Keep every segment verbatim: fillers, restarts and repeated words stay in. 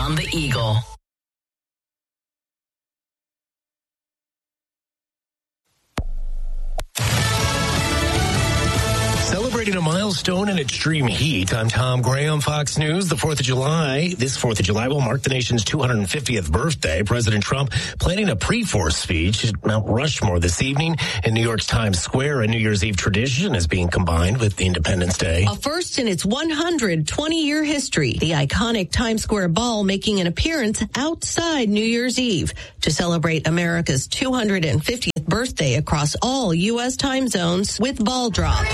on the Eagle. Celebrating a milestone in extreme heat. I'm Tom Gray on Fox News. The fourth of July, this fourth of July will mark the nation's two hundred fiftieth birthday. President Trump planning a pre-force speech at Mount Rushmore this evening in New York's Times Square. A New Year's Eve tradition is being combined with Independence Day. A first in its one hundred twenty-year history. The iconic Times Square Ball making an appearance outside New Year's Eve to celebrate America's two hundred fiftieth birthday across all U S time zones with ball drops.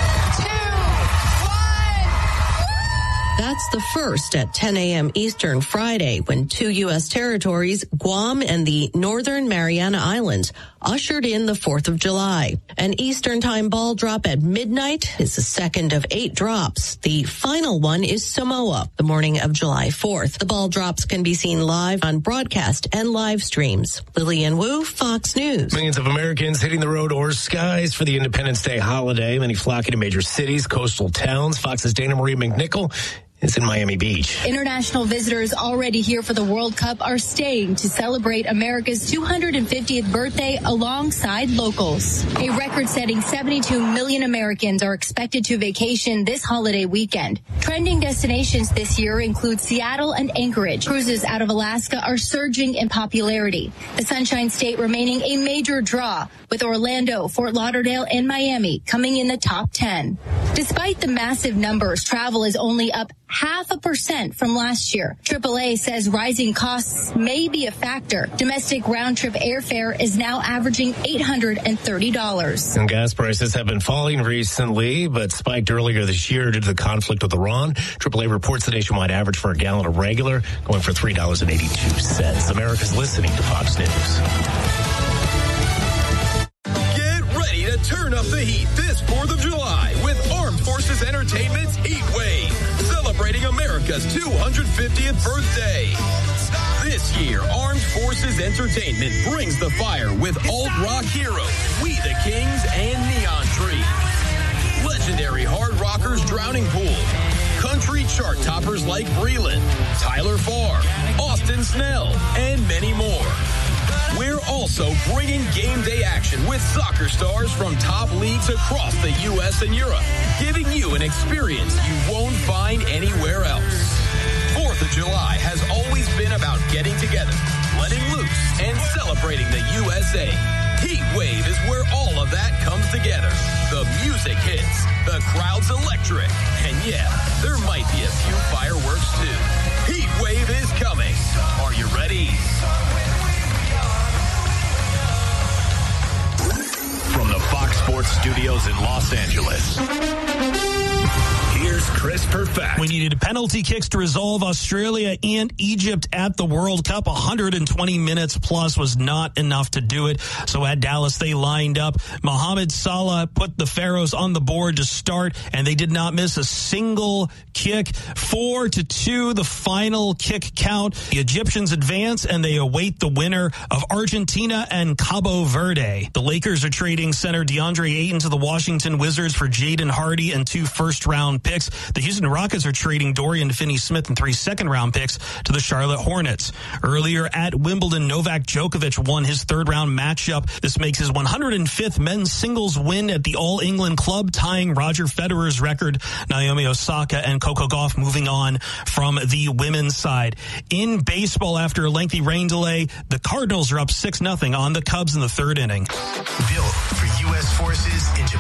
That's the first at ten a.m. Eastern Friday when two U S territories, Guam and the Northern Mariana Islands, ushered in the fourth of July. An Eastern Time ball drop at midnight is the second of eight drops. The final one is Samoa, the morning of July fourth. The ball drops can be seen live on broadcast and live streams. Lillian Wu, Fox News. Millions of Americans hitting the road or skies for the Independence Day holiday. Many flocking to major cities, coastal towns. Fox's Dana Marie McNichol is in Miami Beach. International visitors already here for the World Cup are staying to celebrate America's two hundred fiftieth birthday alongside locals. A record-setting seventy-two million Americans are expected to vacation this holiday weekend. Trending destinations this year include Seattle and Anchorage. Cruises out of Alaska are surging in popularity. The Sunshine State remaining a major draw, with Orlando, Fort Lauderdale, and Miami coming in the top ten. Despite the massive numbers, travel is only up half a percent from last year. triple A says rising costs may be a factor. Domestic round-trip airfare is now averaging eight hundred thirty dollars. And gas prices have been falling recently, but spiked earlier this year due to the conflict with Iran. triple A reports the nationwide average for a gallon of regular going for three dollars and eighty-two cents. America's listening to Fox News. Get ready to turn up the heat this fourth of July with Armed Forces Entertainment's Heat Wave, celebrating America's two hundred fiftieth birthday. This year, Armed Forces Entertainment brings the fire with alt-rock heroes, We the Kings, and Neon Trees. Legendary hard rockers Drowning Pool, country chart toppers like Breland, Tyler Farr, Austin Snell, and many more. We're also bringing game day action with soccer stars from top leagues across the U S and Europe, giving you an experience you won't find anywhere else. fourth of July has always been about getting together, letting loose, and celebrating the U S A. Heat Wave is where all of that comes together. The music hits, the crowd's electric, and yeah, there might be a few fireworks too. Heat Wave is coming. Are you ready? From the Fox Sports Studios in Los Angeles, here's Chris Perfett. We needed penalty kicks to resolve Australia and Egypt at the World Cup. one hundred twenty minutes plus was not enough to do it. So at Dallas, they lined up. Mohamed Salah put the Pharaohs on the board to start, and they did not miss a single kick. Four to two, the final kick count. The Egyptians advance, and they await the winner of Argentina and Cabo Verde. The Lakers are trading center DeAndre Ayton to the Washington Wizards for Jaden Hardy and two first-round picks. The Houston Rockets are trading Dorian Finney-Smith and three second-round picks to the Charlotte Hornets. Earlier at Wimbledon, Novak Djokovic won his third-round matchup. This makes his one hundred fifth men's singles win at the All-England Club, tying Roger Federer's record. Naomi Osaka and Coco Gauff moving on from the women's side. In baseball, after a lengthy rain delay, the Cardinals are up six nothing on the Cubs in the third inning. Built for U S forces in